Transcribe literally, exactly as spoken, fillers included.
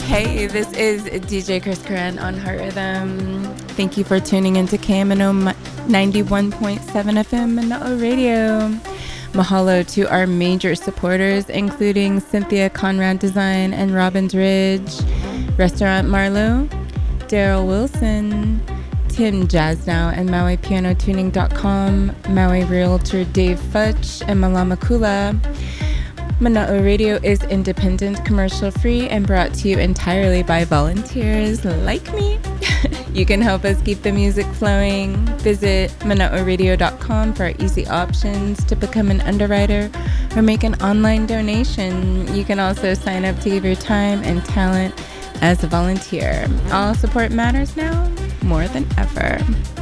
Hey, this is D J Chris Curran on Heart Rhythm. Thank you for tuning into K M N O ninety-one point seven F M Mana'o Radio. Mahalo to our major supporters, including Cynthia Conrad Design and Robbins Ridge, Restaurant Marlowe, Daryl Wilson, Tim Jasnow and Maui Piano Tuning dot com, Maui Realtor Dave Futch, and Malama Kula. Mana'o Radio is independent, commercial-free, and brought to you entirely by volunteers like me. You can help us keep the music flowing. Visit Mana'o Radio dot com for easy options to become an underwriter or make an online donation. You can also sign up to give your time and talent as a volunteer. All support matters now more than ever.